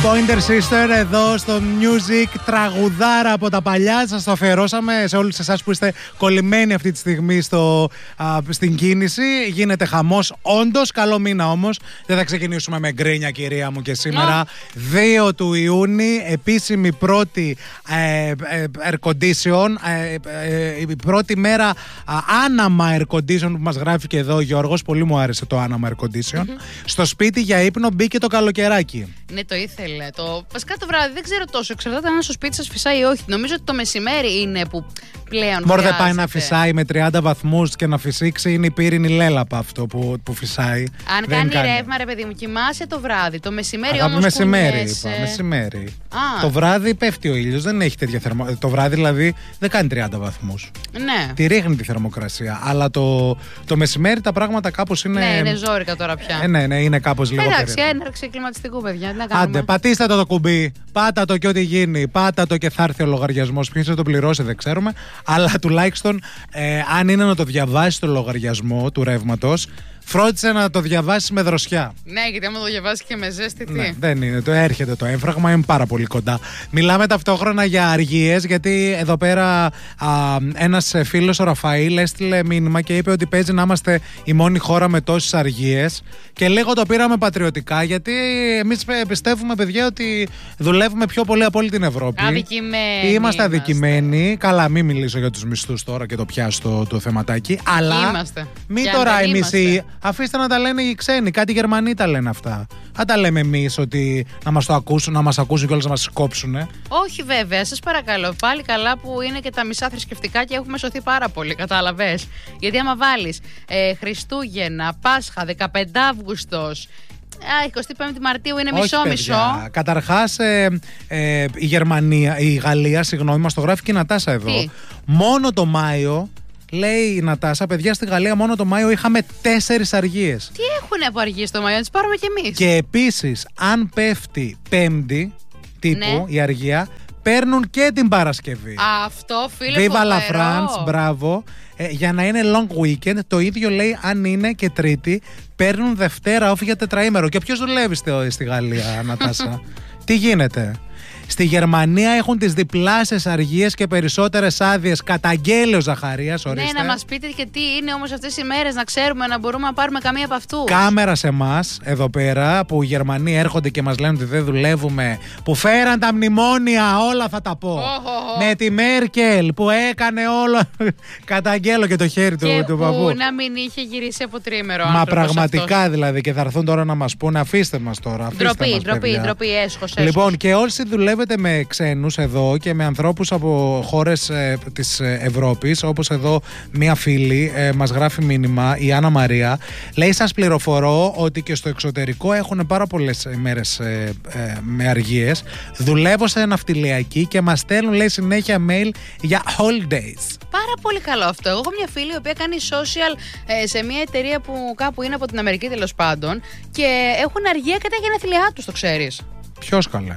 Pointer Sister εδώ στο Music, τραγουδάρα από τα παλιά. Σας το αφιερώσαμε σε όλους εσάς που είστε κολλημένοι αυτή τη στιγμή στην κίνηση. Γίνεται χαμός όντως, καλό μήνα όμως. Δεν θα ξεκινήσουμε με γκρίνια, κυρία μου, και σήμερα 2 του Ιούνιου, επίσημη πρώτη air condition, η πρώτη μέρα άναμα air condition που μας γράφει και εδώ ο Γιώργος. Πολύ μου άρεσε το άναμα air condition. Στο σπίτι για ύπνο μπήκε το καλοκαιράκι. Ναι, το ήθελε. Βασικά το βράδυ δεν ξέρω τόσο. Εξαρτάται αν στο σπίτι σας φυσάει ή όχι. Νομίζω ότι το μεσημέρι είναι που πλέον. Μπορεί δεν πάει να φυσάει με 30 βαθμούς και να φυσήξει. Είναι η πύρινη λέλαπα αυτό που φυσάει. Αν κάνει ρεύμα, ρε παιδί μου, κοιμάσαι το βράδυ. Το μεσημέρι όμως. Μεσημέρι, είπα. Μεσημέρι. Το βράδυ πέφτει ο ήλιος. Δεν έχει τέτοια θερμοκρασία. Το βράδυ δηλαδή δεν κάνει 30 βαθμούς. Ναι. Τη ρίχνει τη θερμοκρασία. Αλλά το μεσημέρι τα πράγματα κάπως είναι. Ναι, είναι ζόρικα τώρα πια. Ναι, είναι κάπως λίγο περίεργο. Εντάξει, έναρξη κλιματιστικού, παιδιά. Άντε, πατήστε το κουμπί. Πάτα το και ό,τι γίνει. Πάτα το και θα έρθει ο λογαριασμός. Ποιος θα το πληρώσει δεν ξέρουμε. Αλλά τουλάχιστον αν είναι να το διαβάσει το λογαριασμό του ρεύματος, φρόντισε να το διαβάσει με δροσιά. Ναι, γιατί άμα το διαβάσει και με ζέστη, τι. Ναι, δεν είναι. Έρχεται το έμφραγμα, είναι πάρα πολύ κοντά. Μιλάμε ταυτόχρονα για αργίες, γιατί εδώ πέρα ένας φίλος, ο Ραφαήλ, έστειλε μήνυμα και είπε ότι παίζει να είμαστε η μόνη χώρα με τόσες αργίες. Και λίγο το πήραμε πατριωτικά, γιατί εμείς πιστεύουμε, παιδιά, ότι δουλεύουμε πιο πολύ από όλη την Ευρώπη. Αδικημένοι. Είμαστε αδικημένοι. Καλά, μην μιλήσω για τους μισθούς τώρα και το πιάσω το θεματάκι. Αλλά μην τώρα οι μισοί. Αφήστε να τα λένε οι ξένοι. Κάτι οι Γερμανοί τα λένε αυτά. Αν τα λέμε εμείς ότι να μας το ακούσουν, να μας ακούσουν και όλες να μας κόψουνε. Όχι, βέβαια, σας παρακαλώ. Πάλι καλά που είναι και τα μισά θρησκευτικά και έχουμε σωθεί πάρα πολύ. Κατάλαβες. Γιατί άμα βάλεις Χριστούγεννα, Πάσχα, 15 Αύγουστος. 25 Μαρτίου είναι μισό-μισό. Καταρχάς η Γαλλία, μας το γράφει και η Νατάσα εδώ. Τι? Μόνο το Μάιο. Λέει η Νατάσα, παιδιά, στη Γαλλία μόνο το Μάιο είχαμε 4 αργίες. Τι έχουν από αργίες το Μάιο, να τις πάρουμε κι εμείς. Και επίσης, αν πέφτει Πέμπτη, τύπου η αργία, παίρνουν και την Παρασκευή. Αυτό, φίλε, Viva la France, μπράβο. Για να είναι long weekend, το ίδιο λέει αν είναι και Τρίτη, παίρνουν Δευτέρα off για τετραήμερο. Και ποιος δουλεύει στη Γαλλία, Νατάσα? Τι γίνεται? Στη Γερμανία έχουν τις διπλάσιες αργίες και περισσότερες άδειες. Καταγγέλει ο Ζαχαρίας, ορίστε. Ναι, να μας πείτε και τι είναι όμως αυτές οι μέρες, να ξέρουμε, να μπορούμε να πάρουμε καμία από αυτούς. Κάμερα σε εμάς, εδώ πέρα, που οι Γερμανοί έρχονται και μας λένε ότι δεν δουλεύουμε, που φέραν τα μνημόνια, όλα θα τα πω. Με τη Μέρκελ που έκανε όλο. Καταγγέλω και το χέρι του παππού. Που να μην είχε γυρίσει από τρίμερο. Μα πραγματικά αυτός. Δηλαδή, και θα έρθουν τώρα να μας πούνε, αφήστε μας τώρα. Ντροπή, έσχος. Λοιπόν, και όσοι δουλεύετε με ξένους εδώ και με ανθρώπους από χώρες της Ευρώπης, όπως εδώ μία φίλη μας γράφει μήνυμα, η Άννα Μαρία, λέει: σας πληροφορώ ότι και στο εξωτερικό έχουν πάρα πολλές ημέρες με αργίες. Δουλεύω σε ναυτιλιακή και μας στέλνουν, λέει, συνέχεια mail για holidays. Πάρα πολύ καλό αυτό. Εγώ έχω μια φίλη η οποία κάνει social σε μια εταιρεία που κάπου είναι από την Αμερική, τέλος πάντων, και έχουν αργία κατά γενέθλιά τους, το ξέρεις. Ποιος καλέ?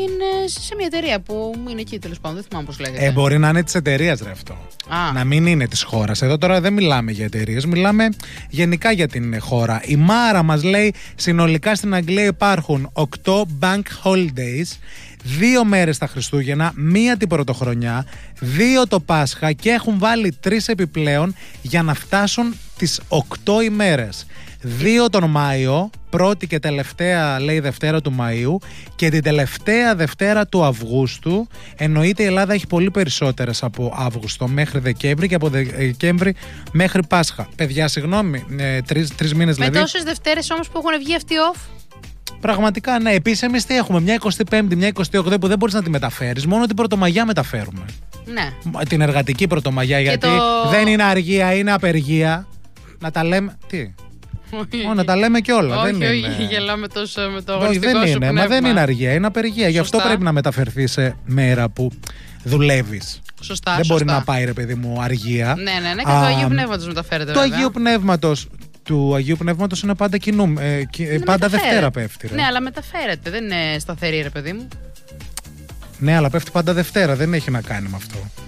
Σε μια εταιρεία που είναι εκεί, τέλος πάντων, δεν θυμάμαι πώς λέγεται. Μπορεί να είναι της εταιρείας, ρε αυτό. Να μην είναι της χώρας. Εδώ τώρα δεν μιλάμε για εταιρείες, μιλάμε γενικά για την χώρα. Η Μάρα μας λέει: συνολικά στην Αγγλία υπάρχουν 8 bank holidays, 2 μέρες τα Χριστούγεννα, 1 την Πρωτοχρονιά, 2 το Πάσχα και έχουν βάλει 3 επιπλέον για να φτάσουν τις 8 ημέρες. 2 τον Μάιο, πρώτη και τελευταία, λέει, Δευτέρα του Μαΐου, και την τελευταία Δευτέρα του Αυγούστου. Εννοείται η Ελλάδα έχει πολύ περισσότερες από Αύγουστο μέχρι Δεκέμβρη και από Δεκέμβρη μέχρι Πάσχα. Παιδιά, συγγνώμη, 3 μήνες δηλαδή. Με τόσες Δευτέρες όμως που έχουν βγει αυτοί off. Πραγματικά, ναι. Επίσης, εμείς τι έχουμε? Μια 25η, μια 28η που δεν μπορείς να τη μεταφέρεις. Μόνο την Πρωτομαγιά μεταφέρουμε. Ναι. Την εργατική Πρωτομαγιά, γιατί δεν είναι αργία, είναι απεργία. Να τα λέμε. Τι? Να τα λέμε και όλα. Όχι, δεν είναι. Όχι, γελάω με το όχι, δεν είναι, πνεύμα. Μα δεν είναι αργία, είναι απεργία. Γι' αυτό πρέπει να μεταφερθεί σε μέρα που δουλεύεις. Σωστά. Δεν μπορεί να πάει, ρε παιδί μου, αργία. Ναι, και το Αγίου Πνεύματος μεταφέρεται. Το Αγίου Πνεύματος. Του Αγίου Πνεύματος είναι πάντα πάντα Δευτέρα πέφτει. Ρε. Ναι, αλλά μεταφέρεται. Δεν είναι σταθερή, ρε παιδί μου. Ναι, αλλά πέφτει πάντα Δευτέρα. Δεν έχει να κάνει με αυτό.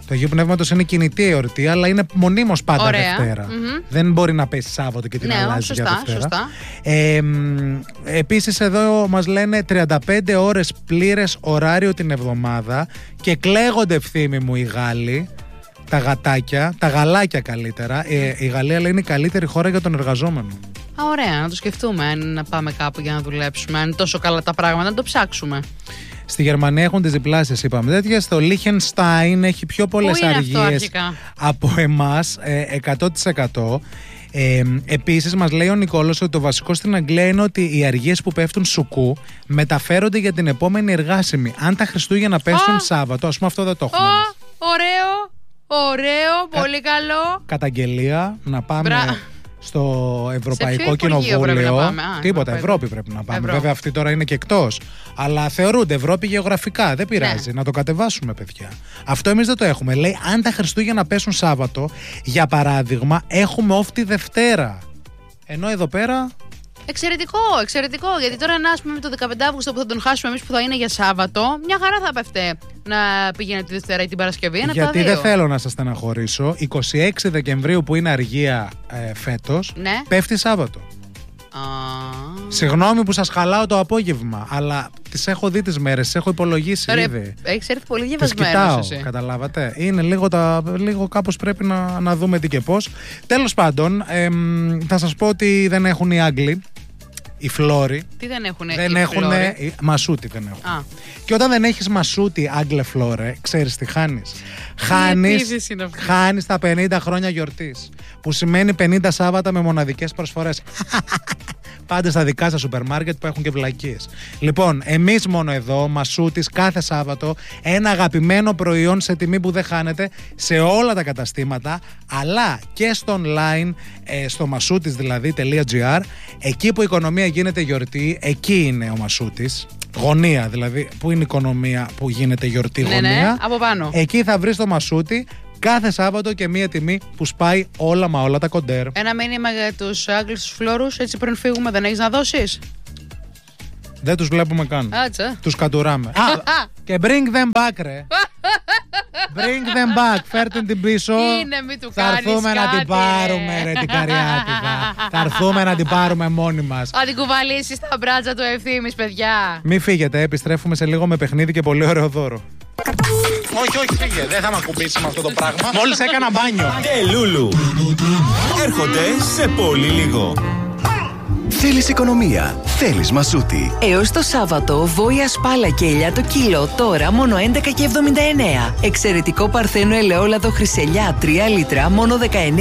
Το Αγίου Πνεύματος είναι κινητή εορτή, αλλά είναι μονίμως πάντα Δευτέρα. Δεν μπορεί να πέσει Σάββατο και την αλλάζει για Δευτέρα. Σωστά. Επίσης εδώ μας λένε 35 ώρες πλήρες ωράριο την εβδομάδα και κλαίγονται, Ευθύμη μου, οι Γάλλοι. Τα γατάκια, τα γαλάκια καλύτερα. Η Γαλλία λέει είναι η καλύτερη χώρα για τον εργαζόμενο. Ωραία, να το σκεφτούμε αν πάμε κάπου για να δουλέψουμε. Αν είναι τόσο καλά τα πράγματα, να το ψάξουμε. Στη Γερμανία έχουν τις διπλάσιες, είπαμε τέτοια. Στο Λίχενστάιν έχει πιο πολλές αργίες από εμάς, 100%. Επίσης μας λέει ο Νικόλος ότι το βασικό στην Αγγλία είναι ότι οι αργίες που πέφτουν σουκού μεταφέρονται για την επόμενη εργάσιμη. Αν τα Χριστούγεννα πέσουν Σάββατο, ας πούμε, αυτό δεν το έχουμε. Ωραίο, πολύ καλό. Καταγγελία, να πάμε στο Ευρωπαϊκό Κοινοβούλιο. Τίποτα, Ευρώπη πρέπει να πάμε. Βέβαια, αυτή τώρα είναι και εκτός. Αλλά θεωρούνται Ευρώπη γεωγραφικά. Δεν πειράζει. Να το κατεβάσουμε, παιδιά. Αυτό εμείς δεν το έχουμε. Λέει, αν τα Χριστούγεννα πέσουν Σάββατο, για παράδειγμα, έχουμε off τη Δευτέρα. Ενώ εδώ πέρα. Εξαιρετικό. Γιατί τώρα, ας πούμε, το 15 Αύγουστο που θα τον χάσουμε εμείς, που θα είναι για Σάββατο, μια χαρά θα πέφτε να πηγαίνετε τη Δευτέρα ή την Παρασκευή. Γιατί δεν θέλω να σας στεναχωρήσω. 26 Δεκεμβρίου που είναι αργία φέτος, πέφτει Σάββατο. Συγγνώμη που σας χαλάω το απόγευμα, αλλά τις έχω δει τις μέρες, τις έχω υπολογίσει ήδη. Έχεις έρθει πολύ διαβασμένος εσύ. Καταλάβατε. Είναι λίγο κάπως πρέπει να δούμε τι και πώς. Τέλος πάντων, θα σας πω ότι δεν έχουν οι Άγγλοι. Οι Φλόροι. Τι δεν έχουνε? Δεν έχουνε. Μασούτι δεν έχουν. Και όταν δεν έχεις μασούτι, Άγγλε Φλόρε, ξέρεις τι χάνεις? Χάνεις τα 50 χρόνια γιορτής. Που σημαίνει 50 Σάββατα με μοναδικές προσφορές. Πάντε στα δικά σας σούπερ μάρκετ που έχουν και βλακίες. Λοιπόν, εμείς μόνο εδώ, Μασούτης, κάθε Σάββατο, ένα αγαπημένο προϊόν σε τιμή που δεν χάνεται σε όλα τα καταστήματα, αλλά και στο online, στο Μασούτης δηλαδή .gr. Εκεί που η οικονομία γίνεται γιορτή, εκεί είναι ο Μασούτης. Γωνία δηλαδή, που είναι η οικονομία που γίνεται γιορτή, γωνία. Ναι, από πάνω. Εκεί θα βρεις το Μασούτη. Κάθε Σάββατο και μία τιμή που σπάει όλα μα όλα τα κοντέρ. Ένα μήνυμα για τους Άγγλους τους Φλόρους, έτσι πριν φύγουμε, δεν έχεις να δώσεις? Δεν τους βλέπουμε καν. Τους κατουράμε. Και bring them back, ρε. Bring them back. Φέρτε την πίσω. Είναι, μη του κάνεις. Θα έρθουμε να την πάρουμε, ρε, την Καριάτιδα. Θα έρθουμε να την πάρουμε μόνοι μας. Θα την κουβαλήσεις στα μπράτσα του Ευθύμης, παιδιά. Μη φύγετε, επιστρέφουμε σε λίγο με παιχνίδι και πολύ ωραίο δώρο. Όχι, φύγε. Δεν θα με ακουμπήσει με αυτό το πράγμα. Μόλις έκανα μπάνιο. Και Λούλου έρχονται σε πολύ λίγο. Θέλεις οικονομία, θέλεις Μασούτη. Έως το Σάββατο, βόηα σπάλα και ελιά το κιλό, τώρα μόνο 11,79. Εξαιρετικό παρθένο ελαιόλαδο Χρυσελιά 3 λίτρα, μόνο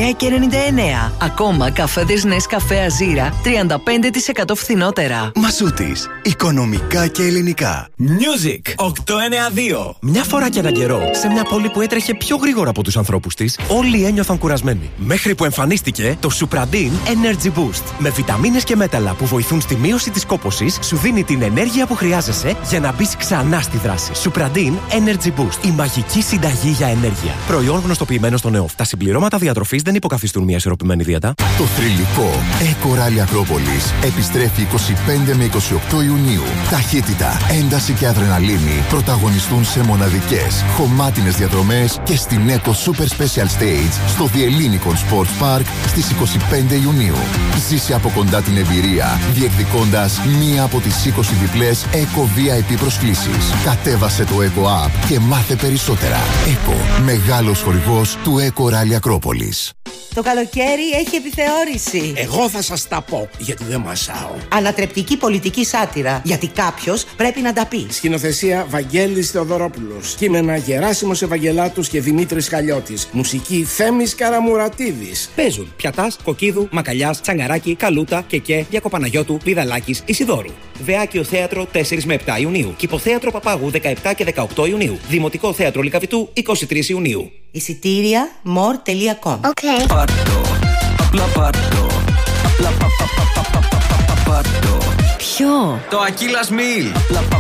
19,99. Ακόμα καφέδες Νεσκαφέ Αζίρα, 35% φθηνότερα. Μασούτης, οικονομικά και ελληνικά. Music 892. Μια φορά και έναν καιρό, σε μια πόλη που έτρεχε πιο γρήγορα από τους ανθρώπους της, όλοι ένιωθαν κουρασμένοι. Μέχρι που εμφανίστηκε το Supradin Energy Boost. Με βιταμίνες και μέταλλα που βοηθούν στη μείωση της κόπωσης, σου δίνει την ενέργεια που χρειάζεσαι για να μπεις ξανά στη δράση. Supradin Energy Boost. Η μαγική συνταγή για ενέργεια. Προϊόν γνωστοποιημένο στο ΝΕΟΦ. Τα συμπληρώματα διατροφής δεν υποκαθιστούν μια ισορροπημένη δίαιτα. Το θρυλικό Eco Rally Ακρόπολης επιστρέφει 25 με 28 Ιουνίου. Ταχύτητα, ένταση και αδρεναλίνη πρωταγωνιστούν σε μοναδικές, χωμάτινες διαδρομές και στην Eco Super Special Stage στο Διελλήνικον Sports Park στις 25 Ιουνίου. Ζήσε από κοντά την εμπειρία, διεκδικώντας μία από τις 20 διπλές Eco VIP προσκλήσεις. Κατέβασε το Eco App και μάθε περισσότερα. Eco, μεγάλος χορηγός του Eco Rally Ακρόπολης. Το καλοκαίρι έχει επιθεώρηση. Εγώ θα σας τα πω, γιατί δεν μασάω. Ανατρεπτική πολιτική σάτυρα, γιατί κάποιος πρέπει να τα πει. Σκηνοθεσία Βαγγέλης Θεοδωρόπουλος. Κείμενα Γεράσιμος Ευαγγελάτους και Δημήτρης Χαλιώτης. Μουσική Θέμης Καραμουρατίδης. Παίζουν Πιατάς, Κοκκίδου, Μακαλιάς, Τσαγκαράκη, Καλούτα, Κεκέ, Διακοπαναγιώτου, Λιδαλάκης, Ισιδώρου. Βεάκιο Θέατρο 4 με 7 Ιουνίου. Κηποθέατρο Παπάγου 17 και 18 Ιουνίου. Δημοτικό Θέατρο Λυκαβητού 23 Ιουνίου. Εισιτήρια more.com. Πάρτο, απλά πάρτο. Απλά πάρτο. Ποιο? Το Aquila Meal.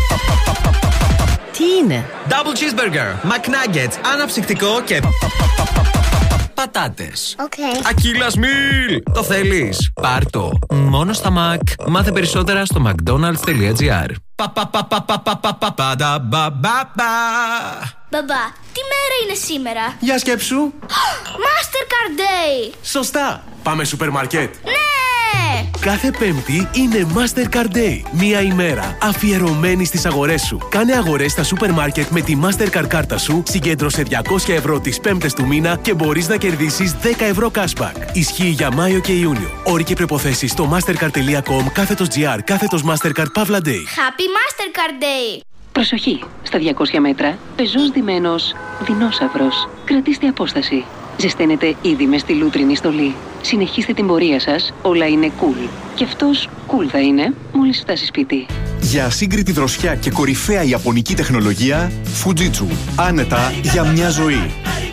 Τι είναι? Double cheeseburger, McNuggets, αναψυκτικό και πατάτες. Aquila Meal. Το θέλεις? Πάρτο. Μόνο στα Mac. Μάθε περισσότερα στο mcdonalds.gr. Μπαμπά, τι μέρα είναι σήμερα? Για σκέψου. Mastercard Day. Σωστά. Πάμε σούπερ μάρκετ. Ναι! Κάθε Πέμπτη είναι Mastercard Day. Μία ημέρα αφιερωμένη στις αγορές σου. Κάνε αγορές στα σούπερ μάρκετ με τη Mastercard κάρτα σου, συγκέντρωσε 200 ευρώ τις Πέμπτες του μήνα και μπορείς να κερδίσεις 10 ευρώ cashback. Ισχύει για Μάιο και Ιούνιο. Όροι και προϋποθέσεις στο mastercard.com/GR Mastercard Pavla Day. Happy Mastercard Day! Προσοχή! Στα 200 μέτρα, πεζός ντυμένος δεινόσαυρος. Κρατήστε απόσταση. Ζεσταίνετε ήδη με στη λούτρινη στολή. Συνεχίστε την πορεία σας, όλα είναι cool. Και αυτός cool θα είναι μόλις φτάσει σπίτι. Για ασύγκριτη δροσιά και κορυφαία ιαπωνική τεχνολογία, Fujitsu. Άνετα για μια ζωή.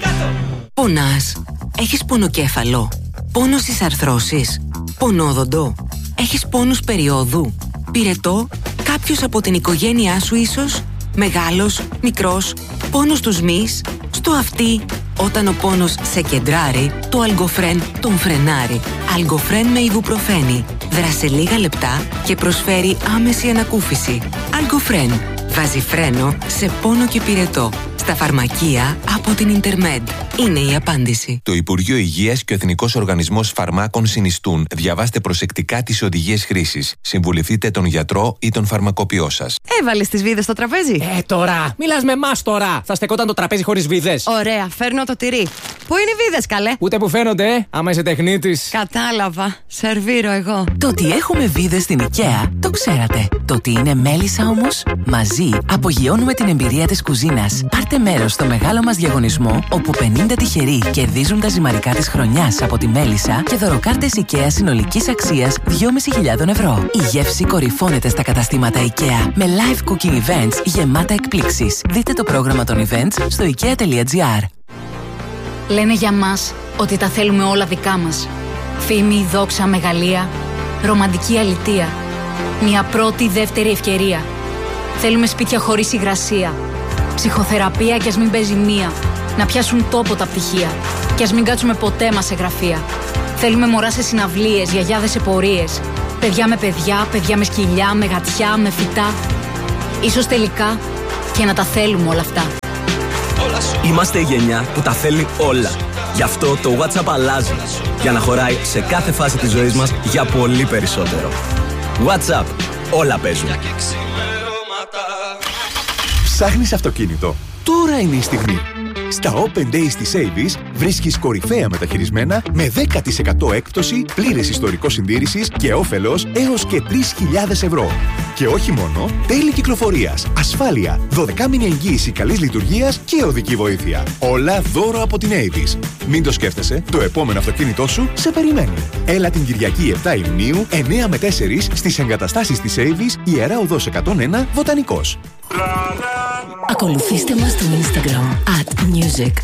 Πονάς? Έχεις πονοκέφαλο? Πόνο στις αρθρώσεις? Πονόδοντο? Έχεις πόνους περιόδου? Πυρετό? Κάποιος από την οικογένειά σου ίσως? Μεγάλος? Μικρός? Πόνος στους μυς? Στο αυτί? Όταν ο πόνος σε κεντράρει, το Algofren τον φρενάρει. Algofren με ιβουπροφένη. Δράσε λίγα λεπτά και προσφέρει άμεση ανακούφιση. Algofren βάζει φρένο σε πόνο και πυρετό. Στα φαρμακεία από την Intermed. Είναι η απάντηση. Το Υπουργείο Υγείας και ο Εθνικός Οργανισμός Φαρμάκων συνιστούν. Διαβάστε προσεκτικά τις οδηγίες χρήσης. Συμβουλευτείτε τον γιατρό ή τον φαρμακοποιό σας. Έβαλες τις βίδες στο τραπέζι? Τώρα! Μιλάς με εμάς τώρα! Θα στεκόταν το τραπέζι χωρίς βίδες. Ωραία, φέρνω το τυρί. Πού είναι οι βίδες, καλέ? Ούτε που φαίνονται, άμα είσαι τεχνίτης. Κατάλαβα. Σερβίρω εγώ. Το ότι έχουμε βίδες στην IKEA, το ξέρατε. Το ότι είναι μέλισσα όμως, μαζί απογειώνουμε την εμπειρία της κουζίνας. Πάρτε μέρος στο μεγάλο μας διαγωνισμό, όπου 50 τυχεροί κερδίζουν τα ζυμαρικά της χρονιάς από τη μέλισσα και δωροκάρτες IKEA συνολικής αξίας 2.500 ευρώ. Η γεύση κορυφώνεται στα καταστήματα IKEA με live cooking events γεμάτα εκπλήξεις. Δείτε το πρόγραμμα των events στο ikea.gr. Λένε για μας ότι τα θέλουμε όλα δικά μας. Φήμη, δόξα, μεγαλεία, ρομαντική αλητεία. Μια πρώτη, δεύτερη ευκαιρία. Θέλουμε σπίτια χωρίς υγρασία. Ψυχοθεραπεία κι ας μην παίζει μία. Να πιάσουν τόπο τα πτυχία. Κι ας μην κάτσουμε ποτέ μας σε γραφεία. Θέλουμε μωρά σε συναυλίες, γιαγιάδες σε πορείες. Παιδιά με παιδιά, παιδιά με σκυλιά, με γατιά, με φυτά. Ίσως τελικά και να τα θέλουμε όλα αυτά. Είμαστε η γενιά που τα θέλει όλα. Γι' αυτό το WhatsApp αλλάζει. Για να χωράει σε κάθε φάση της ζωής μας για πολύ περισσότερο. WhatsApp. Όλα παίζουν. Ψάχνεις αυτοκίνητο? Τώρα είναι η στιγμή. Στα Open Days της Avis βρίσκεις κορυφαία μεταχειρισμένα με 10% έκπτωση, πλήρες ιστορικό συντήρησης και όφελος έως και 3.000 ευρώ. Και όχι μόνο, τέλη κυκλοφορίας, ασφάλεια, 12μηνη εγγύηση καλής λειτουργίας και οδική βοήθεια. Όλα δώρο από την Avis. Μην το σκέφτεσαι, το επόμενο αυτοκίνητό σου σε περιμένει. Έλα την Κυριακή 7 Ιουνίου, 9 με 4 στις εγκαταστάσεις της Avis, Ιερά Οδός 101, Βοτανικός. Ακολουθήστε μας στο Instagram @music_102.